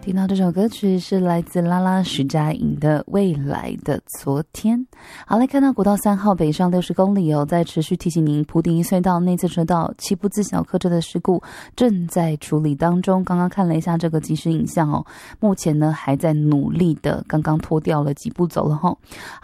听到这首歌曲是来自拉拉徐佳莹的《未来的昨天》。好，来看到国道3号北上60公里哦，在持续提醒您，埔顶隧道内侧车道起步自小客车的事故正在处理当中。刚刚看了一下这个即时影像哦，目前呢还在努力的，刚刚拖掉了几步走了吼。